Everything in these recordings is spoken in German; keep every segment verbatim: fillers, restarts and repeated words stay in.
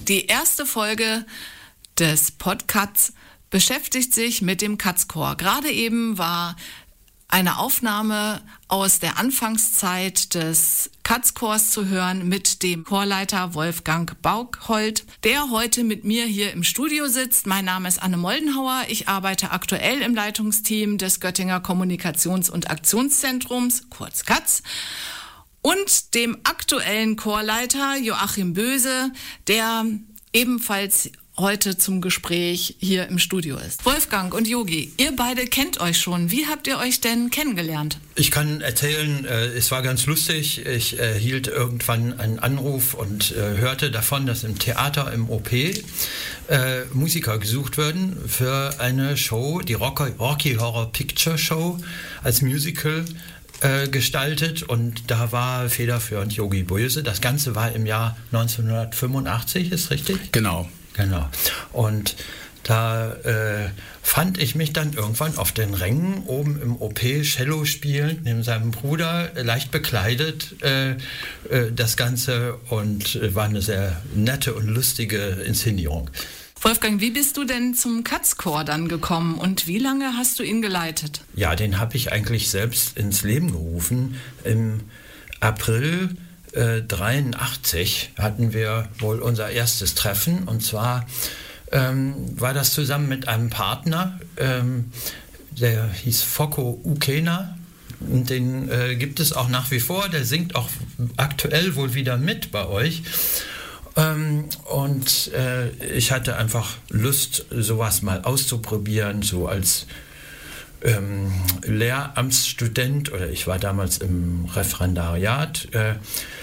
Die erste Folge des Podcasts beschäftigt sich mit dem Katzchor. Gerade eben war eine Aufnahme aus der Anfangszeit des Katzchors zu hören mit dem Chorleiter Wolfgang Baukholt, der heute mit mir hier im Studio sitzt. Mein Name ist Anne Moldenhauer. Ich arbeite aktuell im Leitungsteam des Göttinger Kommunikations- und Aktionszentrums, kurz Katz, und dem aktuellen Chorleiter Joachim Böse, der ebenfalls heute zum Gespräch hier im Studio ist. Wolfgang und Yogi, ihr beide kennt euch schon. Wie habt ihr euch denn kennengelernt? Ich kann erzählen, äh, es war ganz lustig. Ich erhielt äh, irgendwann einen Anruf und äh, hörte davon, dass im Theater im O P äh, Musiker gesucht werden für eine Show, die Rocky, Rocky Horror Picture Show als Musical äh, gestaltet. Und da war federführend Yogi Böse. Das Ganze war im Jahr neunzehnhundertfünfundachtzig, ist richtig? Genau. Genau. Und da äh, fand ich mich dann irgendwann auf den Rängen oben im O P Cello spielend, neben seinem Bruder, leicht bekleidet, äh, äh, das Ganze, und äh, war eine sehr nette und lustige Inszenierung. Wolfgang, wie bist du denn zum Katzchor dann gekommen und wie lange hast du ihn geleitet? Ja, den habe ich eigentlich selbst ins Leben gerufen. Im April dreiundachtzig hatten wir wohl unser erstes Treffen, und zwar ähm, war das zusammen mit einem Partner, ähm, der hieß Foko Ukena, und den äh, gibt es auch nach wie vor, der singt auch aktuell wohl wieder mit bei euch. Ähm, und äh, ich hatte einfach Lust, sowas mal auszuprobieren, so als ähm, Lehramtsstudent, oder ich war damals im Referendariat, äh,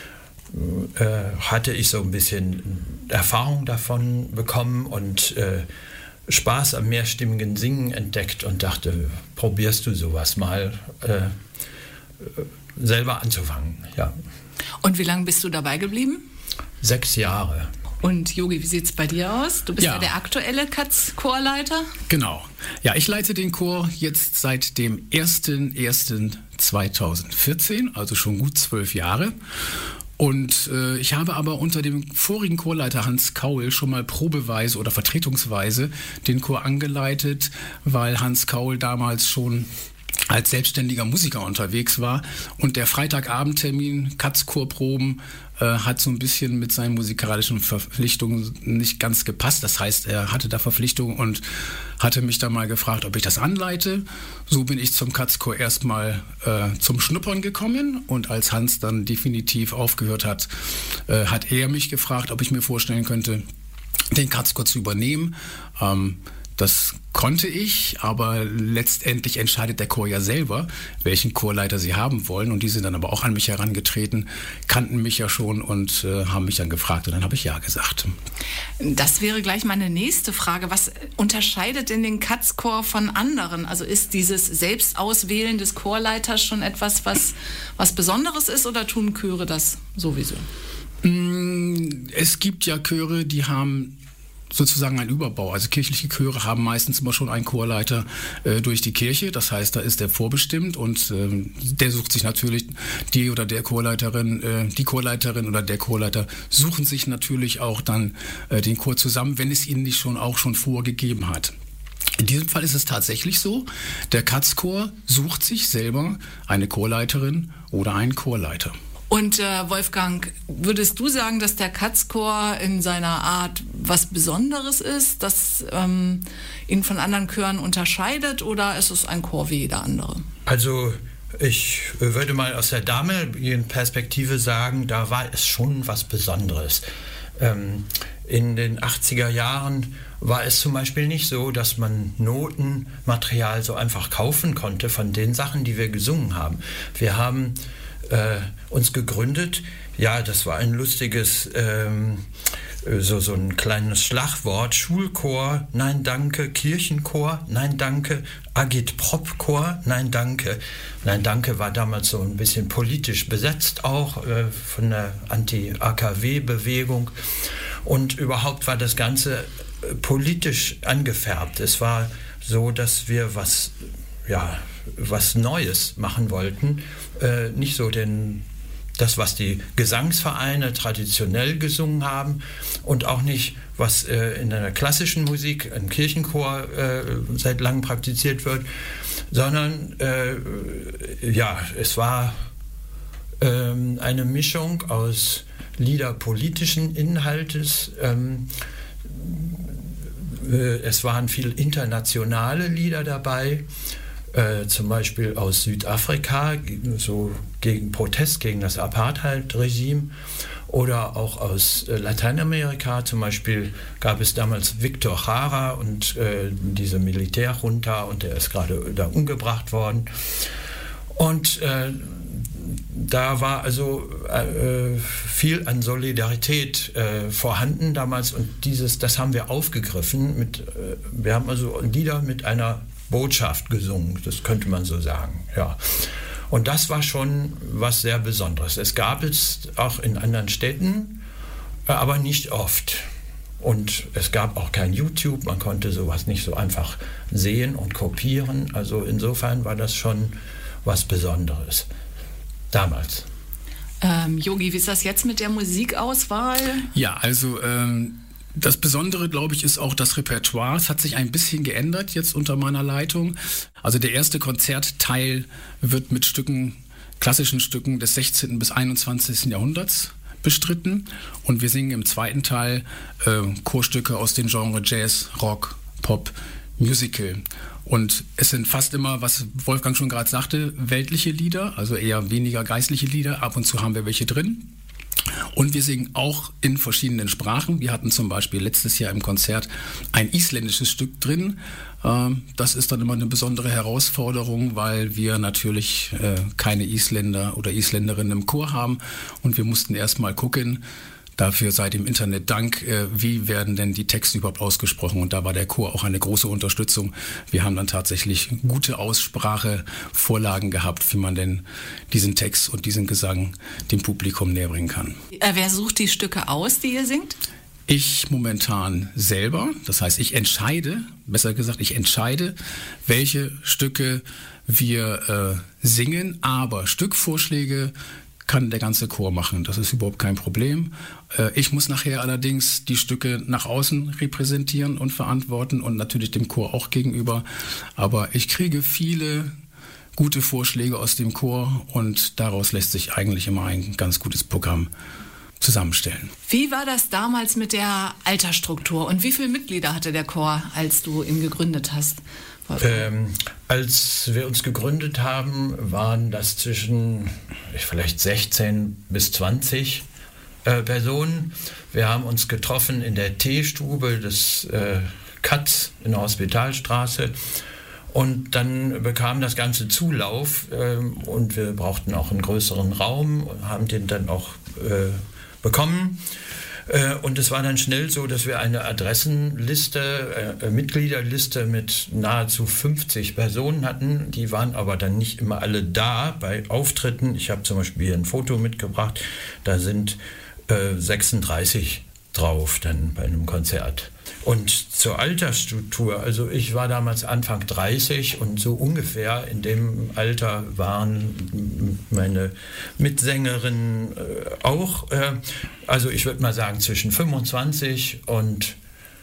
Äh, hatte ich so ein bisschen Erfahrung davon bekommen und äh, Spaß am mehrstimmigen Singen entdeckt und dachte, probierst du sowas mal äh, selber anzufangen. Ja. Und wie lange bist du dabei geblieben? Sechs Jahre. Und Yogi, wie sieht es bei dir aus? Du bist ja, ja der aktuelle Katz-Chorleiter. Genau. Ja, ich leite den Chor jetzt seit dem ersten ersten zweitausendvierzehn, also schon gut zwölf Jahre. Und äh, ich habe aber unter dem vorigen Chorleiter Hans Kaul schon mal probeweise oder vertretungsweise den Chor angeleitet, weil Hans Kaul damals schon als selbstständiger Musiker unterwegs war, und der Freitagabendtermin Katzchorproben äh, hat so ein bisschen mit seinen musikalischen Verpflichtungen nicht ganz gepasst. Das heißt, er hatte da Verpflichtungen und hatte mich da mal gefragt, ob ich das anleite. So bin ich zum Katzchor erstmal äh, zum Schnuppern gekommen, und als Hans dann definitiv aufgehört hat, äh, hat er mich gefragt, ob ich mir vorstellen könnte, den Katzchor zu übernehmen. Ähm, Das konnte ich, aber letztendlich entscheidet der Chor ja selber, welchen Chorleiter sie haben wollen. Und die sind dann aber auch an mich herangetreten, kannten mich ja schon und äh, haben mich dann gefragt, und dann habe ich ja gesagt. Das wäre gleich meine nächste Frage. Was unterscheidet denn den Katzchor von anderen? Also ist dieses Selbstauswählen des Chorleiters schon etwas, was, was Besonderes ist, oder tun Chöre das sowieso? Es gibt ja Chöre, die haben sozusagen ein Überbau. Also kirchliche Chöre haben meistens immer schon einen Chorleiter äh, durch die Kirche. Das heißt, da ist der vorbestimmt, und ähm, der sucht sich natürlich, die oder der Chorleiterin, äh, die Chorleiterin oder der Chorleiter suchen sich natürlich auch dann äh, den Chor zusammen, wenn es ihnen nicht schon auch schon vorgegeben hat. In diesem Fall ist es tatsächlich so, der Katzchor sucht sich selber eine Chorleiterin oder einen Chorleiter. Und äh, Wolfgang, würdest du sagen, dass der Katzchor in seiner Art was Besonderes ist, das ähm, ihn von anderen Chören unterscheidet, oder ist es ein Chor wie jeder andere? Also ich würde mal aus der damaligen Perspektive sagen, da war es schon was Besonderes. Ähm, in den achtziger Jahren war es zum Beispiel nicht so, dass man Notenmaterial so einfach kaufen konnte von den Sachen, die wir gesungen haben. Wir haben Äh, uns gegründet. Ja, das war ein lustiges, ähm, so, so ein kleines Schlagwort. Schulchor, nein danke. Kirchenchor, nein danke. Agitprop-Chor, nein danke. Nein danke war damals so ein bisschen politisch besetzt auch, äh, von der Anti-A K W-Bewegung. Und überhaupt war das Ganze äh, politisch angefärbt. Es war so, dass wir was, ja, was Neues machen wollten, äh, nicht so den das, was die Gesangsvereine traditionell gesungen haben und auch nicht, was äh, in der klassischen Musik, im Kirchenchor äh, seit langem praktiziert wird, sondern äh, ja, es war äh, eine Mischung aus Lieder politischen Inhaltes. Ähm, äh, es waren viel internationale Lieder dabei. Äh, zum Beispiel aus Südafrika, so gegen Protest gegen das Apartheid-Regime, oder auch aus äh, Lateinamerika. Zum Beispiel gab es damals Victor Jara und äh, diese Militärjunta, und der ist gerade da umgebracht worden. Und äh, da war also äh, viel an Solidarität äh, vorhanden damals, und dieses, das haben wir aufgegriffen. Mit, äh, wir haben also Lieder mit einer Botschaft gesungen, das könnte man so sagen, ja. Und das war schon was sehr Besonderes. Es gab es auch in anderen Städten, aber nicht oft. Und es gab auch kein YouTube, man konnte sowas nicht so einfach sehen und kopieren. Also insofern war das schon was Besonderes damals. Ähm, Yogi, wie ist das jetzt mit der Musikauswahl? Ja, also ähm das Besondere, glaube ich, ist auch das Repertoire. Es hat sich ein bisschen geändert jetzt unter meiner Leitung. Also der erste Konzertteil wird mit Stücken, klassischen Stücken des sechzehnten bis einundzwanzigsten Jahrhunderts bestritten. Und wir singen im zweiten Teil äh, Chorstücke aus den Genres Jazz, Rock, Pop, Musical. Und es sind fast immer, was Wolfgang schon gerade sagte, weltliche Lieder, also eher weniger geistliche Lieder. Ab und zu haben wir welche drin. Und wir singen auch in verschiedenen Sprachen. Wir hatten zum Beispiel letztes Jahr im Konzert ein isländisches Stück drin. Das ist dann immer eine besondere Herausforderung, weil wir natürlich keine Isländer oder Isländerinnen im Chor haben. Und wir mussten erst mal gucken, dafür sei dem Internet Dank, wie werden denn die Texte überhaupt ausgesprochen? Und da war der Chor auch eine große Unterstützung. Wir haben dann tatsächlich gute Aussprachevorlagen gehabt, wie man denn diesen Text und diesen Gesang dem Publikum näher bringen kann. Äh, wer sucht die Stücke aus, die ihr singt? Ich momentan selber. Das heißt, ich entscheide, besser gesagt, ich entscheide, welche Stücke wir äh, singen, aber Stückvorschläge kann der ganze Chor machen. Das ist überhaupt kein Problem. Ich muss nachher allerdings die Stücke nach außen repräsentieren und verantworten und natürlich dem Chor auch gegenüber. Aber ich kriege viele gute Vorschläge aus dem Chor und daraus lässt sich eigentlich immer ein ganz gutes Programm zusammenstellen. Wie war das damals mit der Altersstruktur und wie viele Mitglieder hatte der Chor, als du ihn gegründet hast? Ähm, als wir uns gegründet haben, waren das zwischen vielleicht sechzehn bis zwanzig äh, Personen. Wir haben uns getroffen in der Teestube des äh, Katz in der Hospitalstraße, und dann bekam das Ganze Zulauf äh, und wir brauchten auch einen größeren Raum und haben den dann auch äh, bekommen. Und es war dann schnell so, dass wir eine Adressenliste, äh, Mitgliederliste mit nahezu fünfzig Personen hatten. Die waren aber dann nicht immer alle da bei Auftritten. Ich habe zum Beispiel hier ein Foto mitgebracht. Da sind äh, sechsunddreißig drauf dann bei einem Konzert. Und zur Altersstruktur, also ich war damals Anfang dreißig und so ungefähr in dem Alter waren meine Mitsängerinnen äh, auch. Äh, also ich würde mal sagen zwischen fünfundzwanzig und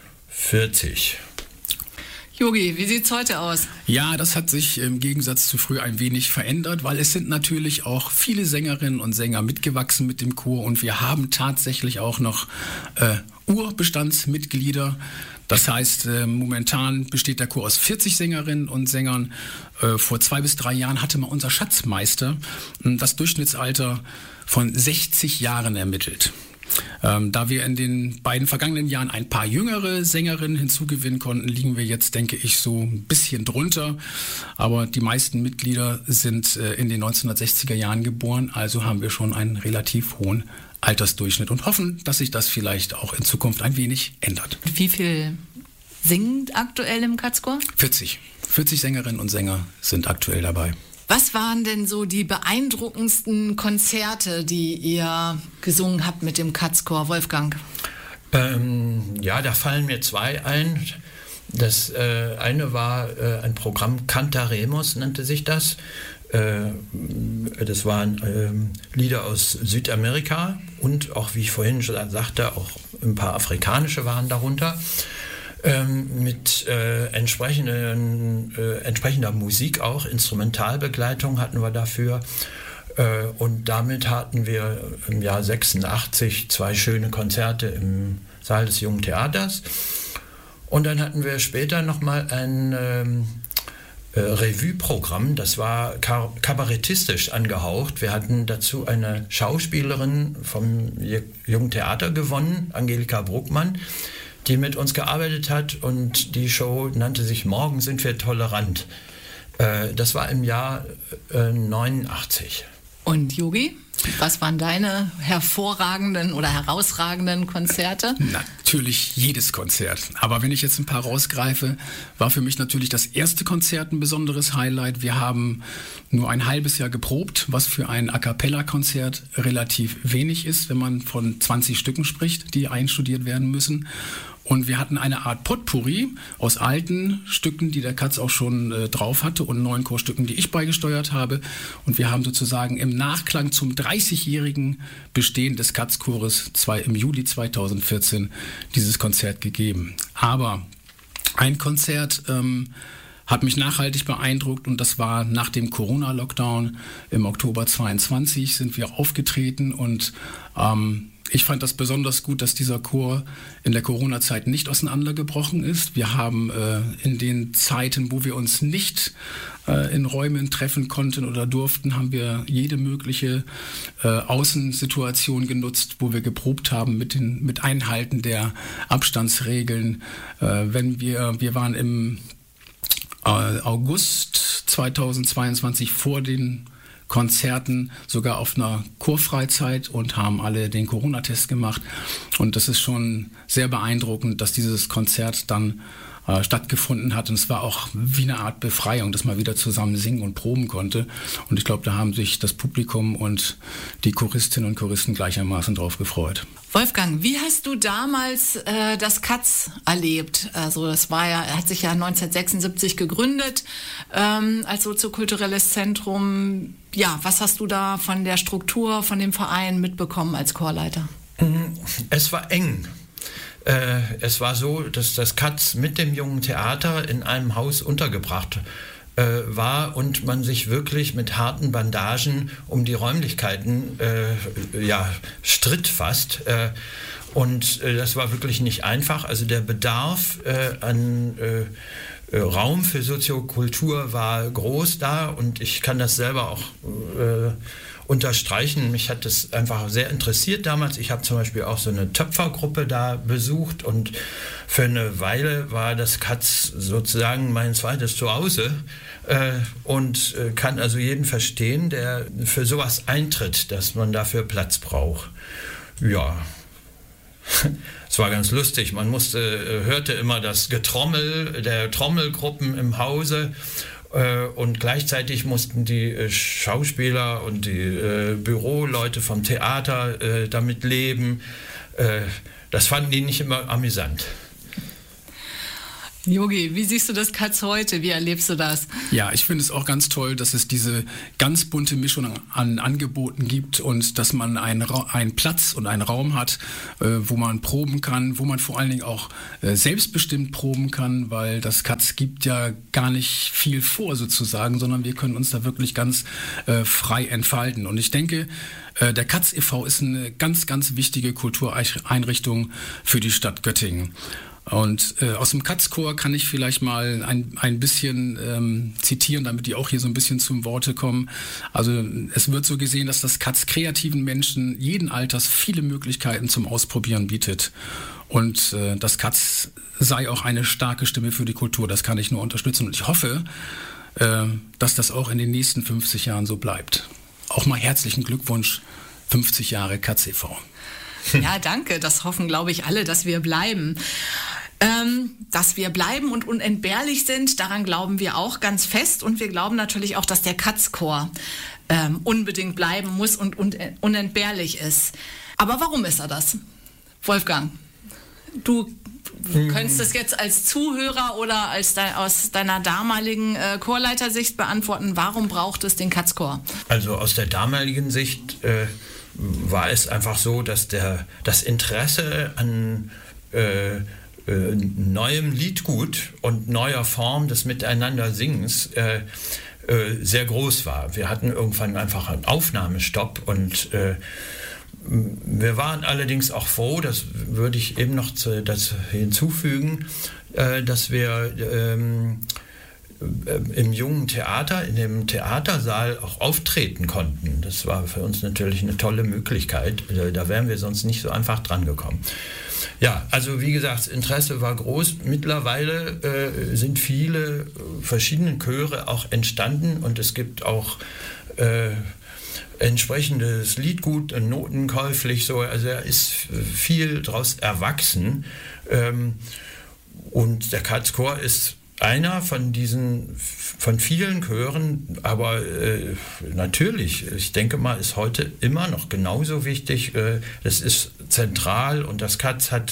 vierzig. Yogi, wie sieht's heute aus? Ja, das hat sich im Gegensatz zu früher ein wenig verändert, weil es sind natürlich auch viele Sängerinnen und Sänger mitgewachsen mit dem Chor und wir haben tatsächlich auch noch äh, Urbestandsmitglieder. Das heißt, äh, momentan besteht der Chor aus vierzig Sängerinnen und Sängern. Äh, vor zwei bis drei Jahren hatte mal unser Schatzmeister äh, das Durchschnittsalter von sechzig Jahren ermittelt. Ähm, da wir in den beiden vergangenen Jahren ein paar jüngere Sängerinnen hinzugewinnen konnten, liegen wir jetzt, denke ich, so ein bisschen drunter. Aber die meisten Mitglieder sind äh, in den neunzehnhundertsechziger Jahren geboren, also haben wir schon einen relativ hohen Altersdurchschnitt und hoffen, dass sich das vielleicht auch in Zukunft ein wenig ändert. Wie viel singen aktuell im Katzchor? vierzig. vierzig Sängerinnen und Sänger sind aktuell dabei. Was waren denn so die beeindruckendsten Konzerte, die ihr gesungen habt mit dem Katzchor, Wolfgang? Ähm, ja, da fallen mir zwei ein. Das äh, eine war äh, ein Programm Cantaremus, nannte sich das. Äh, das waren ähm, Lieder aus Südamerika und auch, wie ich vorhin schon sagte, auch ein paar afrikanische waren darunter. Ähm, mit äh, entsprechenden, äh, entsprechender Musik auch, Instrumentalbegleitung hatten wir dafür. Äh, und damit hatten wir im Jahr sechsundachtzig zwei schöne Konzerte im Saal des Jungen Theaters. Und dann hatten wir später nochmal ein ähm, äh, Revue-Programm, das war kar- kabarettistisch angehaucht. Wir hatten dazu eine Schauspielerin vom Jungen Theater gewonnen, Angelika Bruckmann, die mit uns gearbeitet hat, und die Show nannte sich Morgen sind wir tolerant. Äh, das war im Jahr äh, neunundachtzig. Und Yogi, was waren deine hervorragenden oder herausragenden Konzerte? Natürlich jedes Konzert. Aber wenn ich jetzt ein paar rausgreife, war für mich natürlich das erste Konzert ein besonderes Highlight. Wir haben nur ein halbes Jahr geprobt, was für ein A-Cappella-Konzert relativ wenig ist, wenn man von zwanzig Stücken spricht, die einstudiert werden müssen. Und wir hatten eine Art Potpourri aus alten Stücken, die der Katz auch schon äh, drauf hatte, und neuen Chorstücken, die ich beigesteuert habe. Und wir haben sozusagen im Nachklang zum dreißigjährigen Bestehen des Katz-Chores zwei, im Juli zweitausendvierzehn dieses Konzert gegeben. Aber ein Konzert ähm, hat mich nachhaltig beeindruckt, und das war nach dem Corona-Lockdown im Oktober zweiundzwanzig sind wir aufgetreten, und ähm, ich fand das besonders gut, dass dieser Chor in der Corona-Zeit nicht auseinandergebrochen ist. Wir haben äh, in den Zeiten, wo wir uns nicht äh, in Räumen treffen konnten oder durften, haben wir jede mögliche äh, Außensituation genutzt, wo wir geprobt haben mit den mit Einhalten der Abstandsregeln. Äh, wenn wir wir waren im äh, August zweitausendzweiundzwanzig vor den Konzerten sogar auf einer Chorfreizeit und haben alle den Corona-Test gemacht. Und das ist schon sehr beeindruckend, dass dieses Konzert dann äh, stattgefunden hat. Und es war auch wie eine Art Befreiung, dass man wieder zusammen singen und proben konnte. Und ich glaube, da haben sich das Publikum und die Choristinnen und Choristen gleichermaßen drauf gefreut. Wolfgang, wie hast du damals äh, das Katz erlebt? Also das war ja, hat sich ja neunzehnhundertsechsundsiebzig gegründet ähm, als soziokulturelles Zentrum. Ja, was hast du da von der Struktur, von dem Verein mitbekommen als Chorleiter? Es war eng. Äh, es war so, dass das Katz mit dem Jungen Theater in einem Haus untergebracht äh, war und man sich wirklich mit harten Bandagen um die Räumlichkeiten äh, ja, stritt fast. Äh, und äh, das war wirklich nicht einfach. Also der Bedarf äh, an äh, Raum für Soziokultur war groß da, und ich kann das selber auch äh, unterstreichen. Mich hat das einfach sehr interessiert damals. Ich habe zum Beispiel auch so eine Töpfergruppe da besucht, und für eine Weile war das Katz sozusagen mein zweites Zuhause äh, und äh, kann also jeden verstehen, der für sowas eintritt, dass man dafür Platz braucht. Ja. Es war ganz lustig, man musste, hörte immer das Getrommel der Trommelgruppen im Hause, äh, und gleichzeitig mussten die äh, Schauspieler und die äh, Büroleute vom Theater äh, damit leben. Äh, das fanden die nicht immer amüsant. Yogi, wie siehst du das Katz heute? Wie erlebst du das? Ja, ich finde es auch ganz toll, dass es diese ganz bunte Mischung an Angeboten gibt und dass man einen, Ra- einen Platz und einen Raum hat, äh, wo man proben kann, wo man vor allen Dingen auch äh, selbstbestimmt proben kann, weil das Katz gibt ja gar nicht viel vor sozusagen, sondern wir können uns da wirklich ganz äh, frei entfalten. Und ich denke, äh, der Katz e V ist eine ganz, ganz wichtige Kultureinrichtung für die Stadt Göttingen. Und äh, aus dem Katz-Chor kann ich vielleicht mal ein, ein bisschen ähm, zitieren, damit die auch hier so ein bisschen zum Worte kommen. Also es wird so gesehen, dass das Katz kreativen Menschen jeden Alters viele Möglichkeiten zum Ausprobieren bietet. Und äh, das Katz sei auch eine starke Stimme für die Kultur. Das kann ich nur unterstützen. Und ich hoffe, äh, dass das auch in den nächsten fünfzig Jahren so bleibt. Auch mal herzlichen Glückwunsch, fünfzig Jahre Katz e V. Ja, danke. Das hoffen, glaube ich, alle, dass wir bleiben. Ähm, dass wir bleiben und unentbehrlich sind, daran glauben wir auch ganz fest. Und wir glauben natürlich auch, dass der Katz-Chor ähm, unbedingt bleiben muss und, und unentbehrlich ist. Aber warum ist er das? Wolfgang, du Du könntest das jetzt als Zuhörer oder als de, aus deiner damaligen äh, Chorleitersicht beantworten. Warum braucht es den Katzchor? Also aus der damaligen Sicht äh, war es einfach so, dass der, das Interesse an äh, äh, neuem Liedgut und neuer Form des Miteinandersingens äh, äh, sehr groß war. Wir hatten irgendwann einfach einen Aufnahmestopp und äh, wir waren allerdings auch froh, das würde ich eben noch zu, das hinzufügen, äh, dass wir ähm, im Jungen Theater, in dem Theatersaal auch auftreten konnten. Das war für uns natürlich eine tolle Möglichkeit. Da wären wir sonst nicht so einfach dran gekommen. Ja, also wie gesagt, das Interesse war groß. Mittlerweile äh, sind viele verschiedene Chöre auch entstanden und es gibt auch äh, entsprechendes Liedgut, Noten käuflich, so, also er ist viel daraus erwachsen. Ähm, und der Katzchor ist einer von diesen, von vielen Chören, aber äh, natürlich, ich denke mal, ist heute immer noch genauso wichtig. Äh, das ist zentral und das Katz hat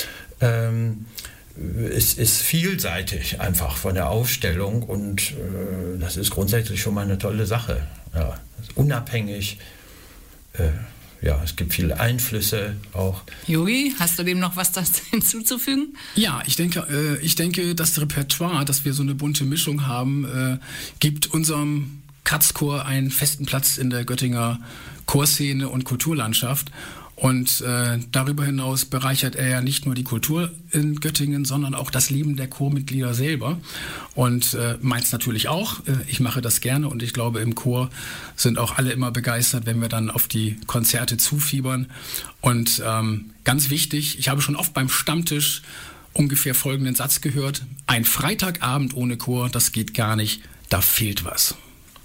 ähm, Es ist vielseitig einfach von der Aufstellung und äh, das ist grundsätzlich schon mal eine tolle Sache. Ja, unabhängig, äh, ja, es gibt viele Einflüsse auch. Yogi, hast du dem noch was hinzuzufügen? Ja, ich denke, äh, ich denke, das Repertoire, dass wir so eine bunte Mischung haben, äh, gibt unserem Katzchor einen festen Platz in der Göttinger Chorszene und Kulturlandschaft. Und äh, darüber hinaus bereichert er ja nicht nur die Kultur in Göttingen, sondern auch das Leben der Chormitglieder selber. Und äh, meins natürlich auch. Äh, ich mache das gerne und ich glaube, im Chor sind auch alle immer begeistert, wenn wir dann auf die Konzerte zufiebern. Und ähm, ganz wichtig, ich habe schon oft beim Stammtisch ungefähr folgenden Satz gehört: Ein Freitagabend ohne Chor, das geht gar nicht, da fehlt was.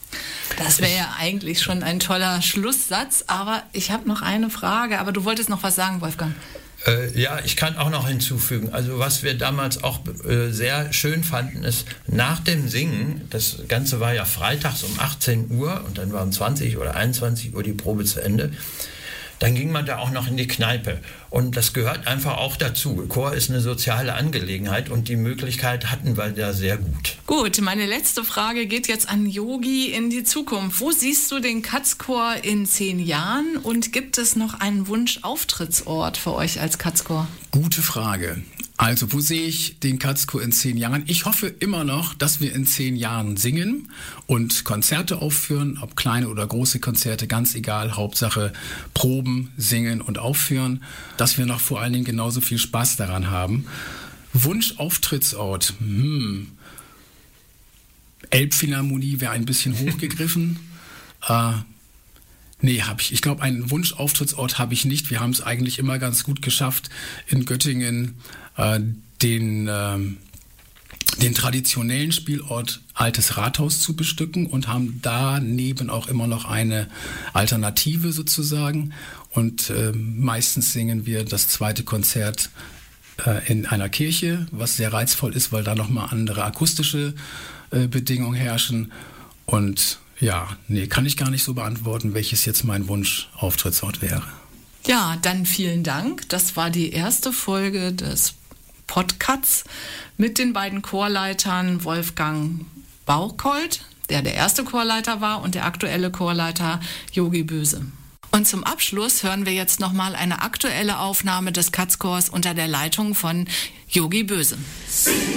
Das wäre ja eigentlich schon ein toller Schlusssatz, aber ich habe noch eine Frage. Aber du wolltest noch was sagen, Wolfgang? Äh, ja, ich kann auch noch hinzufügen. Also was wir damals auch äh, sehr schön fanden, ist nach dem Singen, das Ganze war ja freitags um achtzehn Uhr und dann waren zwanzig oder einundzwanzig Uhr die Probe zu Ende. Dann ging man da auch noch in die Kneipe. Und das gehört einfach auch dazu. Chor ist eine soziale Angelegenheit und die Möglichkeit hatten wir da sehr gut. Gut, meine letzte Frage geht jetzt an Yogi in die Zukunft. Wo siehst du den Katzchor in zehn Jahren und gibt es noch einen Wunsch-Auftrittsort für euch als Katzchor? Gute Frage. Also, wo sehe ich den Katzchor in zehn Jahren? Ich hoffe immer noch, dass wir in zehn Jahren singen und Konzerte aufführen, ob kleine oder große Konzerte, ganz egal. Hauptsache proben, singen und aufführen, dass wir noch vor allen Dingen genauso viel Spaß daran haben. Wunsch-Auftrittsort. Hm. Elbphilharmonie wäre ein bisschen hochgegriffen. äh, Nee, habe ich. Ich glaube, einen Wunsch-Auftrittsort habe ich nicht. Wir haben es eigentlich immer ganz gut geschafft, in Göttingen äh, den, äh, den traditionellen Spielort Altes Rathaus zu bestücken und haben daneben auch immer noch eine Alternative sozusagen. Und äh, meistens singen wir das zweite Konzert äh, in einer Kirche, was sehr reizvoll ist, weil da nochmal andere akustische äh, Bedingungen herrschen. Und ja, nee, kann ich gar nicht so beantworten, welches jetzt mein Wunsch-Auftrittsort wäre. Ja, dann vielen Dank. Das war die erste Folge des Podcasts mit den beiden Chorleitern Wolfgang Bauchold, der der erste Chorleiter war, und der aktuelle Chorleiter Yogi Böse. Und zum Abschluss hören wir jetzt nochmal eine aktuelle Aufnahme des Katzchors unter der Leitung von Yogi Böse.